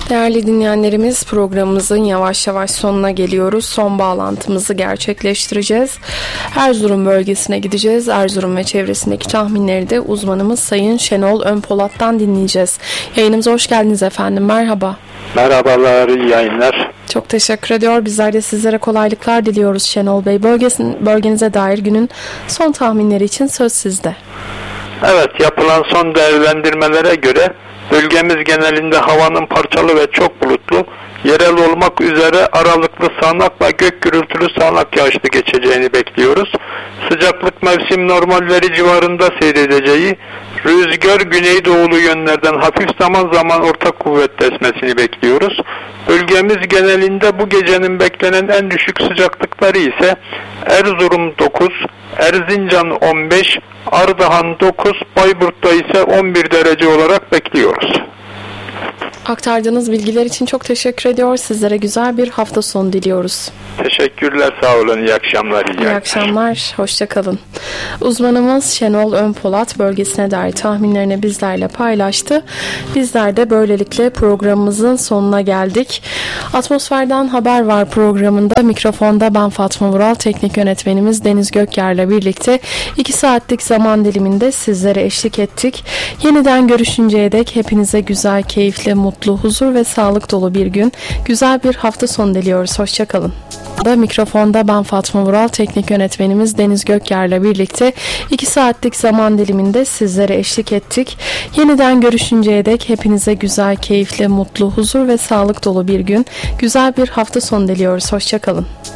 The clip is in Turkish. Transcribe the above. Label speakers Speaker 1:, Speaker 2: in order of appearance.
Speaker 1: Değerli dinleyenlerimiz, programımızın yavaş yavaş sonuna geliyoruz. Son bağlantımızı gerçekleştireceğiz. Erzurum bölgesine gideceğiz. Erzurum ve çevresindeki tahminleri de uzmanımız Sayın Şenol Önpolat'tan dinleyeceğiz. Yayınımıza hoş geldiniz efendim. Merhaba.
Speaker 2: Merhabalar, iyi yayınlar.
Speaker 1: Çok teşekkür ediyor. Bizler de sizlere kolaylıklar diliyoruz Şenol Bey. Bölgenize dair günün son tahminleri için söz sizde.
Speaker 2: Evet, yapılan son değerlendirmelere göre bölgemiz genelinde havanın parçalı ve çok bulutlu, yerel olmak üzere aralıklı sağanak ve gök gürültülü sağanak yağışlı geçeceğini bekliyoruz. Sıcaklık mevsim normalleri civarında seyredeceği, rüzgar güneydoğulu yönlerden hafif zaman zaman orta kuvvetle esmesini bekliyoruz. Bölgemiz genelinde bu gecenin beklenen en düşük sıcaklıkları ise Erzurum 9, Erzincan 15, Ardahan 9, Bayburt'ta ise 11 derece olarak bekliyoruz.
Speaker 1: Aktardığınız bilgiler için çok teşekkür ediyor. Sizlere güzel bir hafta sonu diliyoruz.
Speaker 2: Teşekkürler, sağ olun. İyi akşamlar.
Speaker 1: İyi akşamlar. Hoşça kalın. Uzmanımız Şenol Önpolat bölgesine dair tahminlerini bizlerle paylaştı. Bizler de böylelikle programımızın sonuna geldik. Atmosferden Haber Var programında mikrofonda ben Fatma Vural, teknik yönetmenimiz Deniz Gökyer'le birlikte 2 saatlik zaman diliminde sizlere eşlik ettik. Yeniden görüşünceye dek hepinize güzel, keyifli, mutlu, huzur ve sağlık dolu bir gün, güzel bir hafta sonu diliyoruz. Hoşça kalın. Mikrofonda ben Fatma Vural, teknik yönetmenimiz Deniz Gökyer'le birlikte 2 saatlik zaman diliminde sizlere eşlik ettik. Yeniden görüşünceye dek hepinize güzel, keyifli, mutlu, huzur ve sağlık dolu bir gün, güzel bir hafta sonu diliyoruz. Hoşça kalın.